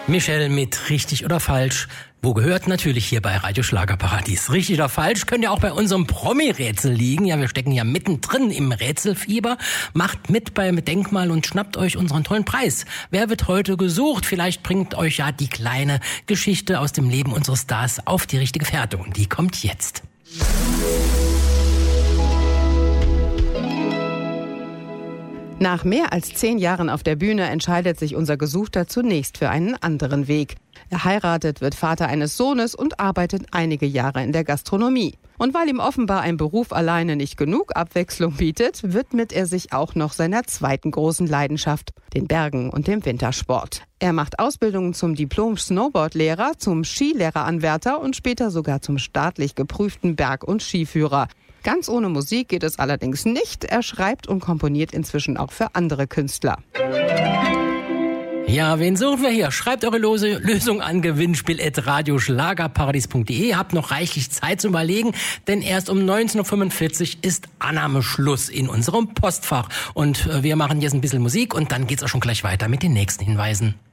Michelle mit Richtig oder Falsch. Wo gehört? Natürlich hier bei Radio Schlagerparadies. Richtig oder falsch könnte ja auch bei unserem Promi-Rätsel liegen. Ja, wir stecken ja mittendrin im Rätselfieber. Macht mit beim Denkmal und schnappt euch unseren tollen Preis. Wer wird heute gesucht? Vielleicht bringt euch ja die kleine Geschichte aus dem Leben unseres Stars auf die richtige Fährte. Und die kommt jetzt. Nach mehr als 10 Jahren auf der Bühne entscheidet sich unser Gesuchter zunächst für einen anderen Weg. Er heiratet, wird Vater eines Sohnes und arbeitet einige Jahre in der Gastronomie. Und weil ihm offenbar ein Beruf alleine nicht genug Abwechslung bietet, widmet er sich auch noch seiner zweiten großen Leidenschaft, den Bergen und dem Wintersport. Er macht Ausbildungen zum Diplom-Snowboardlehrer, zum Skilehreranwärter und später sogar zum staatlich geprüften Berg- und Skiführer. Ganz ohne Musik geht es allerdings nicht. Er schreibt und komponiert inzwischen auch für andere Künstler. Ja, wen suchen wir hier? Schreibt eure Lösung an gewinnspiel@radioschlagerparadies.de. Habt noch reichlich Zeit zu überlegen, denn erst um 19.45 Uhr ist Annahmeschluss in unserem Postfach. Und wir machen jetzt ein bisschen Musik und dann geht's auch schon gleich weiter mit den nächsten Hinweisen.